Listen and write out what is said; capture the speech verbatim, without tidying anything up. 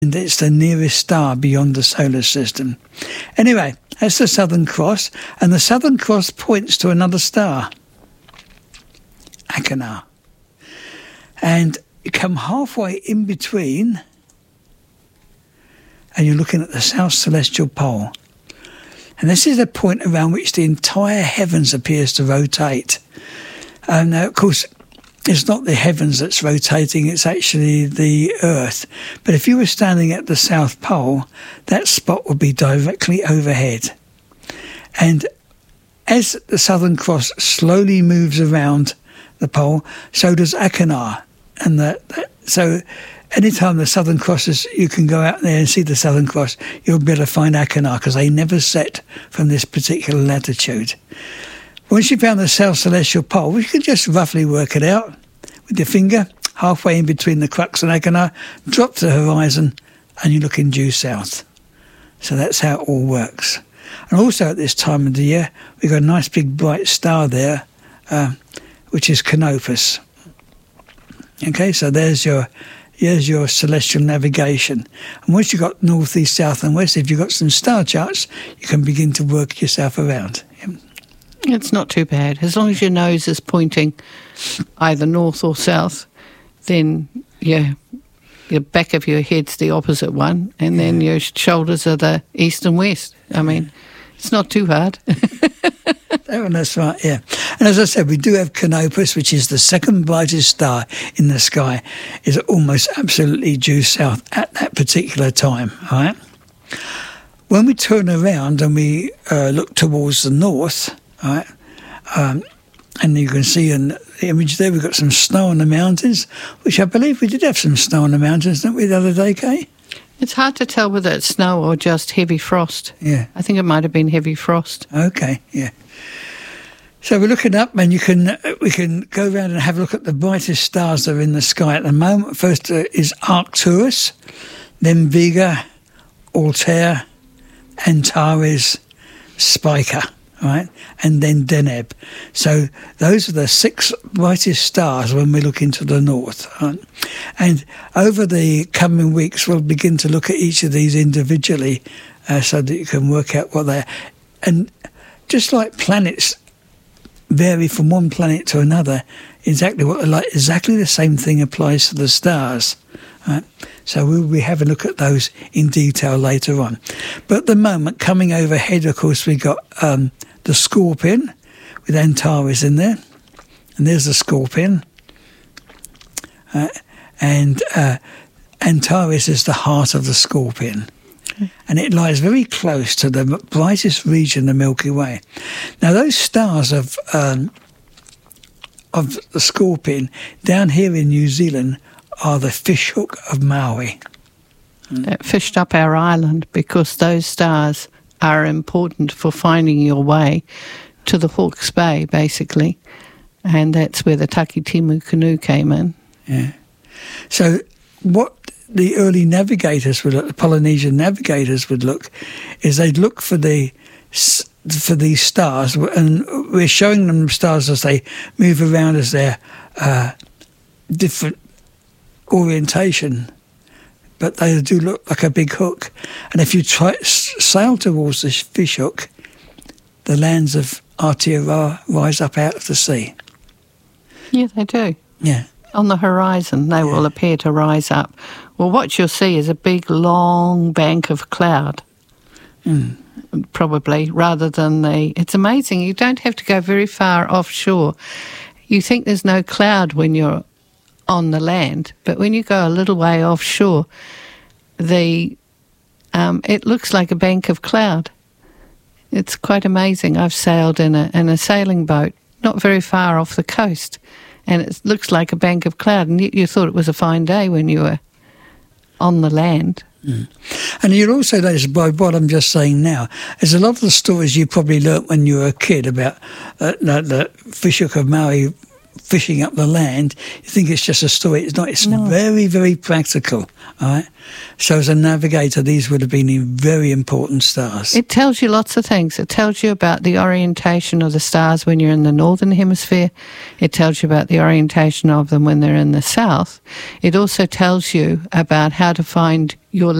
And it's the nearest star beyond the solar system. Anyway, that's the Southern Cross, and the Southern Cross points to another star, Achernar. And you come halfway in between, and you're looking at the South Celestial Pole. And this is a point around which the entire heavens appears to rotate. And now, of course, it's not the heavens that's rotating, it's actually the Earth. But if you were standing at the South Pole, that spot would be directly overhead. And as the Southern Cross slowly moves around the pole, so does Achernar. And the, the, so anytime the Southern Cross is, you can go out there and see the Southern Cross, you'll be able to find Achernar because they never set from this particular latitude. Once you found the South Celestial Pole, you can just roughly work it out with your finger, halfway in between the Crux and Achernar, drop to the horizon, and you're looking due south. So that's how it all works. And also at this time of the year, we've got a nice big bright star there, uh, which is Canopus. Okay, so there's your there's your celestial navigation. And once you've got north, east, south, and west, if you've got some star charts, you can begin to work yourself around. Yeah. It's not too bad. As long as your nose is pointing either north or south, then yeah, your back of your head's the opposite one, and yeah. then your shoulders are the east and west. I mean, it's not too hard. Oh, that's right, yeah. And as I said, we do have Canopus, which is the second brightest star in the sky, is almost absolutely due south at that particular time, all right? When we turn around and we uh, look towards the north, all right, um, and you can see in the image there, we've got some snow on the mountains, which I believe we did have some snow on the mountains, didn't we, the other day, Kay? It's hard to tell whether it's snow or just heavy frost. Yeah. I think it might have been heavy frost. Okay, yeah. So we're looking up, and you can we can go around and have a look at the brightest stars that are in the sky at the moment. First uh, is Arcturus, then Vega, Altair, Antares, Spica, right, and then Deneb. So those are the six brightest stars when we look into the north. Right? And over the coming weeks, we'll begin to look at each of these individually uh, so that you can work out what they're. And just like planets vary from one planet to another, exactly what like exactly the same thing applies to the stars. Right? So we'll be having a look at those in detail later on. But at the moment, coming overhead, of course, we got um, the Scorpion with Antares in there, and there's the Scorpion, uh, and uh, Antares is the heart of the Scorpion. And it lies very close to the brightest region, the Milky Way. Now, those stars of um, of the Scorpion down here in New Zealand are the fishhook of Maui. It fished up our island because those stars are important for finding your way to the Hawke's Bay, basically. And that's where the Takitimu canoe came in. Yeah. So what the early navigators would look, the Polynesian navigators would look, is they'd look for the for these stars, and we're showing them stars as they move around as their uh, different orientation, but they do look like a big hook. And if you try sail towards this fish hook, the lands of Aotearoa rise up out of the sea. Yeah, they do. Yeah. On the horizon, they yeah. will appear to rise up. Well, what you'll see is a big, long bank of cloud, mm. probably, rather than the... It's amazing. You don't have to go very far offshore. You think there's no cloud when you're on the land, but when you go a little way offshore, the um, it looks like a bank of cloud. It's quite amazing. I've sailed in a in a sailing boat not very far off the coast, and it looks like a bank of cloud, and you, you thought it was a fine day when you were on the land. Mm. And you'll also notice by what I'm just saying now, there's a lot of the stories you probably learnt when you were a kid about uh, the, the fishhook of Maui fishing up the land, you think it's just a story. It's not. It's No. very, very practical. All right. So as a navigator, these would have been very important stars. It tells you lots of things. It tells you about the orientation of the stars when you're in the northern hemisphere. It tells you about the orientation of them when they're in the south. It also tells you about how to find your